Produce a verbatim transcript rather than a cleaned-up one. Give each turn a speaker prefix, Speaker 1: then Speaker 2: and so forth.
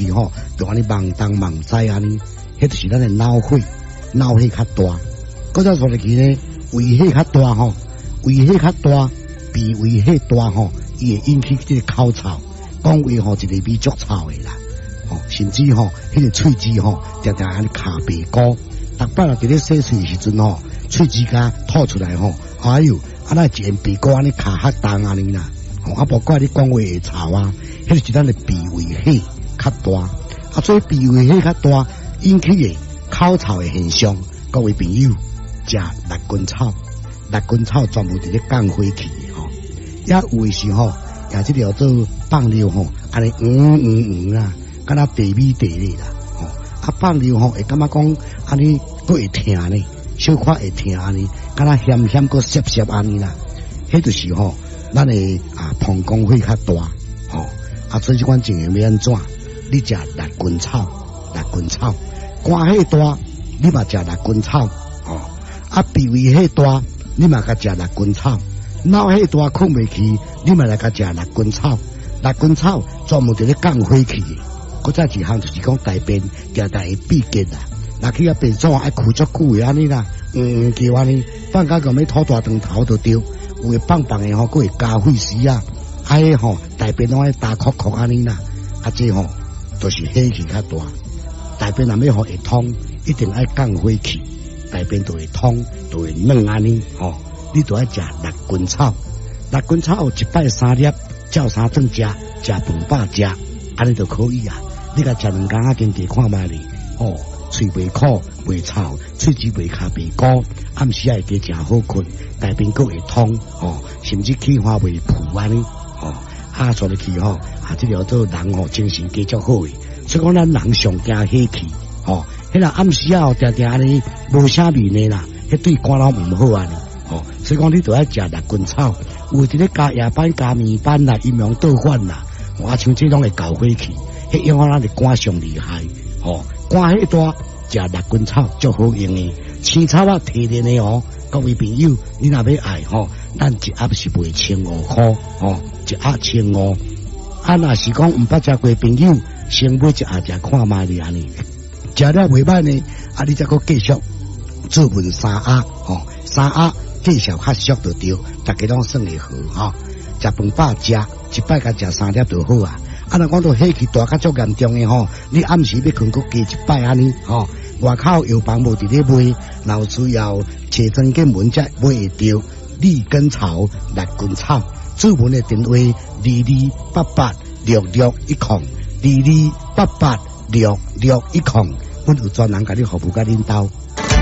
Speaker 1: 时吼，就安尼忙东忙西安尼，迄就是咱的脑血，脑血较大。搁再说入去呢，胃血较大吼，胃血较大，脾胃血大吼，伊会引起这个口臭，讲话吼一个味足臭的啦。吼，甚至吼，迄个喙齿吼，常常安尼卡白膏，逐摆若伫咧洗喙时阵吼，喙齿甲吐出来吼，哎哟，啊那一个鼻膏安尼卡较重安尼啦，吼，啊无怪你讲话会臭啊，迄就是咱的脾胃血较大，啊所以脾胃血较大引起的口臭的现象，各位朋友，食六根草，六根草全部伫咧降火气的吼，也有的时候，也即条做放尿吼，安尼嗯嗯嗯啦。敢若地味地咧啦，吼、哦！啊放尿吼会感觉讲安尼佫会疼呢，小可会疼安尼，敢若咸咸佫涩涩安尼啦。迄就是吼、哦，咱的啊膀胱会较大，吼、哦！啊所以即款情形要安怎？你食六根草，六根草，肝血大，你嘛食六根草，吼、哦！啊脾胃血大，你嘛甲食六根草，脑血大困袂去，你嘛来甲食六根草，六根草专门伫咧降火气的。搁再一项就是讲大便常常会闭结啦，若去啊便所爱哭足久的安尼啦，嗯叫安尼，放假个要吐大肠头就对，有诶棒棒诶吼，佫会加血丝啊，爱吼大便拢爱大哭哭安尼啦，啊这吼就是火气较大，大便若要互会通，一定爱降火气，大便就会通，就会软安尼吼，你就爱食六根草，六根草一摆三粒，照三顿食，食饭饱食，安尼就可以啊。你甲食两工啊，经过看卖哩，哦，喙袂苦袂臭，喙齿袂卡鼻膏，暗时也会加诚好困，大便佫会通，哦，甚至气化袂浮安尼，哦，啊，说入去吼，啊，这条做人吼精神加足好诶，所以讲咱人上惊火气，哦，迄个暗时啊，定定安尼无啥面诶啦，迄对肝脑毋好安尼，哦，所以讲你著爱食六根草，有一个加夜班加暝班啦，阴阳倒反啦，啊，像这种会搞火气。迄影响咱的肝上厉害，吼，肝血大，食六根草足好用的，青草啊提炼的哦，各位朋友，你若要爱吼，咱一盒是卖千五块，吼，一盒千五，啊，若是讲毋捌食过朋友，先买一盒食看卖哩安尼，食了袂歹呢，啊，你再搁继续做文三盒，吼，三盒继续较俗就对，大家拢算会好，吼，食饭饱食，一摆甲食三粒就好啊。啊，若讲到火气大较足严重诶吼，你暗时要困，佫加一摆安尼吼。外口药房无伫咧卖，若有需要找专进门才买会到利根草、六根草。主文诶电话：二二八八六六一零，二二八八六六一零。阮有专人甲你服务甲领导。